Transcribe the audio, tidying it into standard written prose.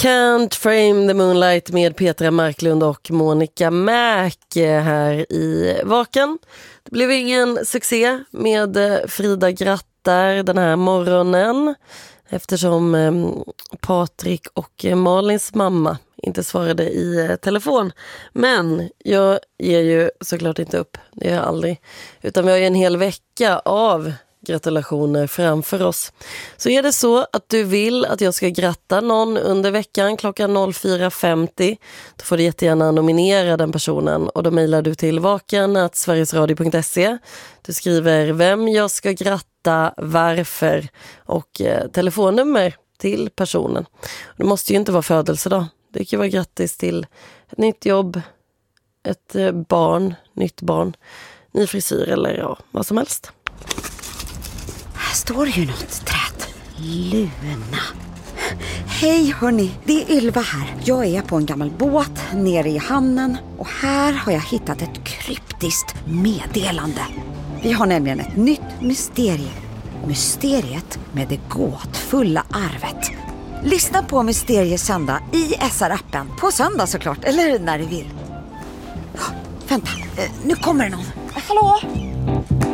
Can't Frame the Moonlight med Petra Marklund och Monica Mac här i Vaken. Det blev ingen succé med Frida Grattar den här morgonen eftersom Patrik och Malins mamma inte svarade i telefon. Men jag ger ju såklart inte upp, det gör jag aldrig. Utan vi har ju en hel vecka av gratulationer framför oss. Så är det så att du vill att jag ska gratta någon under veckan klockan 04.50, då får du jättegärna nominera den personen och då mejlar du till vaken@sverigesradio.se. Du skriver vem jag ska gratta, varför och telefonnummer till personen. Det måste ju inte vara födelsedag. Det kan vara grattis till ett nytt jobb, ett nytt barn, ny frisyr eller ja, vad som helst. Här står ju något träd. Luna. Hej hörni, det är Ylva här. Jag är på en gammal båt nere i hamnen och här har jag hittat ett kryptiskt meddelande. Vi har nämligen ett nytt mysterium. Mysteriet med det gåtfulla arvet. Lyssna på Mysteriesöndag i SR-appen. På söndag såklart, eller när du vill. Vänta, nu kommer det någon. Hallå?